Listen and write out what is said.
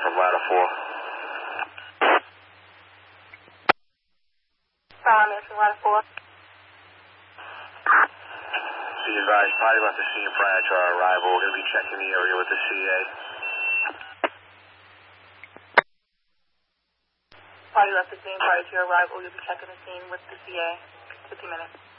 from ladder 4. I'm answering ladder 4. Be advised, party left the scene prior to our arrival. We're going to be checking the area with the CA. Party left the scene prior to your arrival. You'll be checking the scene with the CA. 50 minutes.